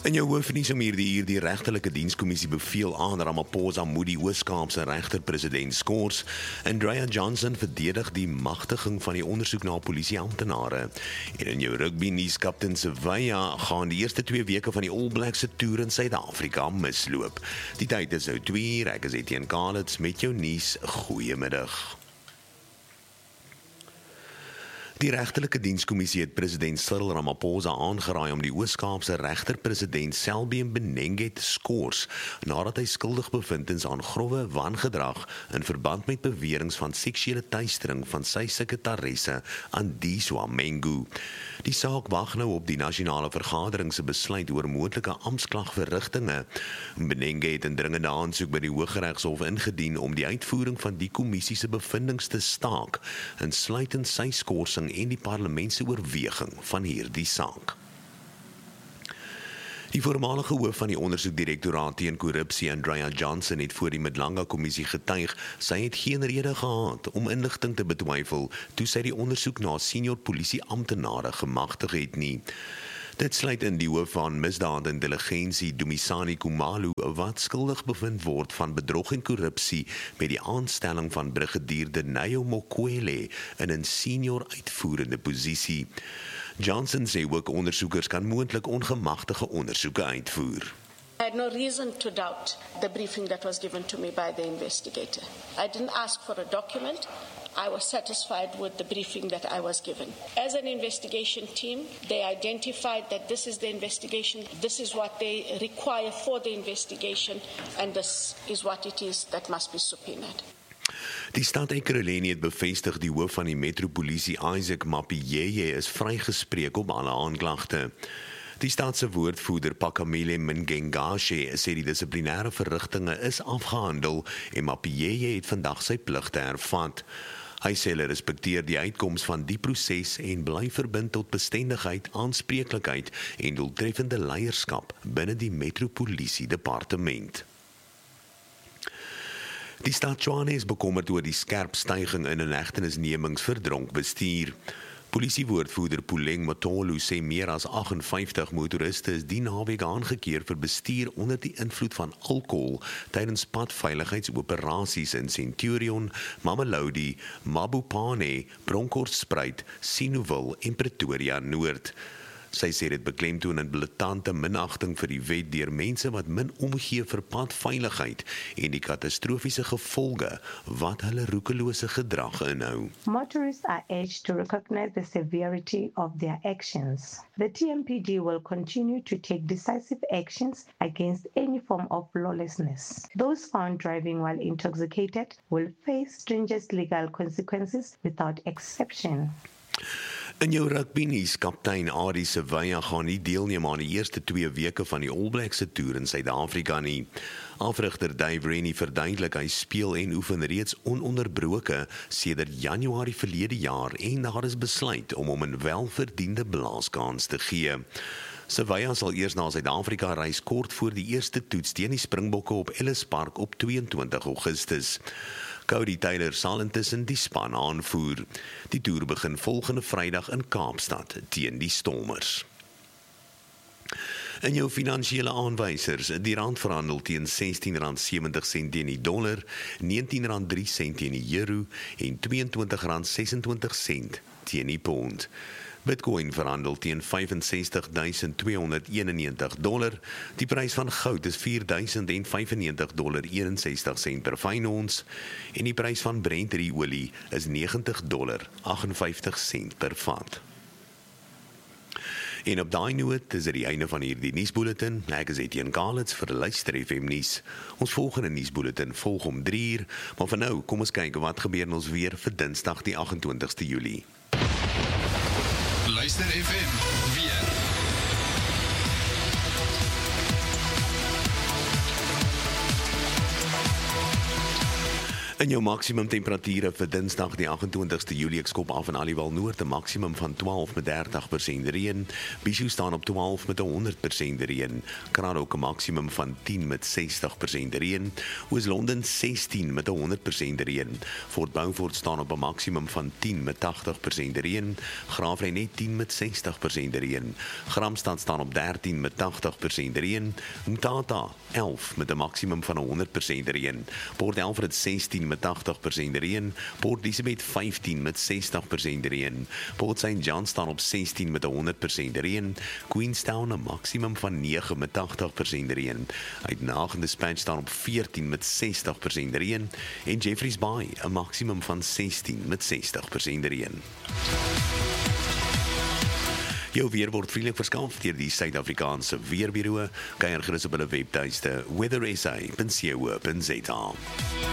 In jou hoofnuus om hierdie uur die regterlike dienskommissie beveel aan Ramaphosa moet die Oos-Kaapse regter-president skors. Andrea Johnson verdedig die magtiging van die ondersoek na polisieamptenare. En in jou rugby nuus, kaptein Sevilla gaan die eerste 2 weke van die All Blacks se toer in Suid-Afrika misloop. Die tyd is nou 2 uur, ek is Etienne Kalitz met jou nuus. Goeiemiddag. Die regterlike dienskommissie het president Cyril Ramaphosa aangeraai om die Oos-Kaapse regter-president Selby Mbenenge te skors nadat hy skuldig bevind is aan grove wangedrag in verband met beweringe van seksuele teistering van sy sekretaresse Andiswa Mengu. Die saak wag nou op die nasionale vergadering se besluit oor moontlike amptklagverrigtinge. Mbenenge het 'n dringende aansoek by die Hooggeregshof ingedien om die uitvoering van die kommissie se bevindinge te staak, insluitend sy skorsing en die parlement se oorweging van hierdie saak. Die voormalige hoof van die ondersoekdirektoraat teen korrupsie, Andrea Johnson, het voor die Madlanga-kommissie getuig sy het geen rede gehad om inligting te betwyfel toe sy die ondersoek na senior polisieamptenare gemagtig het nie. Dit sluit in die hoof van misdaadintelligensie Dumisani Khumalo wat skuldig bevind word van bedrog en korrupsie met die aanstelling van brigadier Denayo Mokwele in 'n senior uitvoerende posisie. Johnson sê ook ondersoekers kan moontlik ongemagtigde ondersoeke uitvoer. I had no reason to doubt the briefing that was given to me by the investigator. I didn't ask for a document. I was satisfied with the briefing that I was given. As an investigation team, they identified that this is the investigation, this is what they require for the investigation, and this is what it is that must be subpoenaed. Die stad Ekurhuleni het bevestig die hoof van die metropolisie Isaac Mapiyeye is vrygespreek op alle aanklagte. Die stadse woordvoerder Pakamile Mngengashe sê die dissiplinêre verrigtinge is afgehandel en Mapiyeye het vandag sy pligte hervat. Hy sê hulle respekteer die uitkoms van die proses en bly verbind tot bestendigheid, aanspreeklikheid en doeltreffende leierskap binne die metropolisie departement. Die stad Tshwane is bekommerd oor die skerp stygings in inhegtenisnemings vir dronk bestuur. Polisiewoordvoerder Puleng Motolo sê meer as 58 motoriste is die naweek aangekeer vir bestuur onder die invloed van alkohol tydens padveiligheidsoperasies in Centurion, Mamelodi, Mabopane, Bronkhorstspruit, Sinoville en Pretoria Noord. Sy sê dit beklemtoon 'n blaatante minagting vir die wet deur mense wat min omgee vir padveiligheid en die katastrofiese gevolge wat hulle roekelose gedrag inhou. Motorists are urged to recognize the severity of their actions. The TMPD will continue to take decisive actions against any form of lawlessness. Those found driving while intoxicated will face stringent legal consequences without exception. In jou rugby nuus, kaptein Adi Sevilla gaan nie deelneem aan die eerste 2 weke van die All Blacks se toer in Suid-Afrika nie. Afrigter Dave Rennie verduidelik hy speel en oefen reeds ononderbroke sedert Januarie verlede jaar en daar is besluit om hom 'n welverdiende blaaskans te gee. Sevilla sal eers na Suid-Afrika reis kort voor die eerste toets teen die Springbokke op Ellis Park op 22 Augustus. Cody Taylor sal intussen die span aanvoer. Die toer begin volgende Vrydag in Kaapstad teen die Stormers. In jou finansiële aanwysers, die rand verhandel teen R16.70 teen die dollar, R19.03 teen die euro en R22.26 teen die pond. Bitcoin verhandel teen $65,291. Die prys van goud is $4,095,61 per fyn ons en die prys van Brent-olie is $90,58 per vat. En op daai noot is dit die einde van hierdie nuusbulletin. Ek is Etienne Kalitz vir Luister FM nuus. Ons volgende nuusbulletin volg om 3 uur, maar vir nou kom ons kyk wat gebeur in ons weer vir Dinsdag die 28ste Julie. Luister FM weer. In jou maksimum temperature vir Dinsdag die 28ste Julie, ek skop af in Aliwal Noord 'n maksimum van 12 met 30% reën. Bishu staan op 12 met 100% reën. Kraddock 'n maksimum van 10 met 60% reën. Oos-London 16 met 100% reën. Fort Beaufort staan op 'n maksimum van 10 met 80% reën. Graafrenet 10 met 60% reën. Gramstad staan op 13 met 80% reën. Mthatha 11 met 'n maksimum van 100% reën. Port Elfrid 16 met 80% reën, Port Elizabeth 15 met 60% reën, Port St. John staan op 16 met 100% reën, Queenstown 'n maksimum van 9 met 80% reën, Uitenhage en Dispatch staan op 14 met 60% reën en Jeffreys Bay 'n maksimum van 16 met 60% reën. Jou weer word vriendelik verskaf deur die Suid-Afrikaanse Weerbureau. Kyk gerus op hulle webtuiste weathersa.co.za.